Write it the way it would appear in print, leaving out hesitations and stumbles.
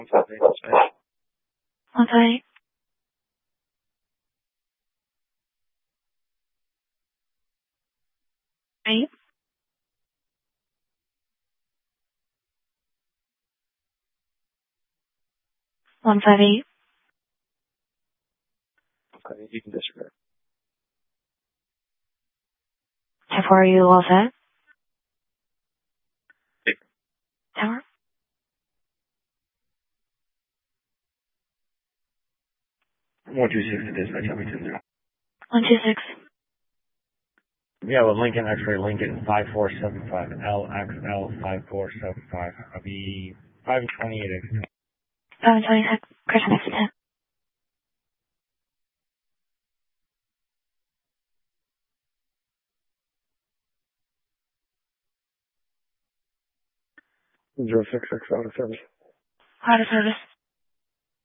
158. Eight. 158. Okay, you can disregard. 10-4, are you all set? Tower? 126 to dispatch, I'll be 10-0. 126. Yeah, well, Lincoln X-ray, Lincoln 5475, LXL 5475. I'll be 528. 526. Christmas 10. Zero 66 out of service. Out of service.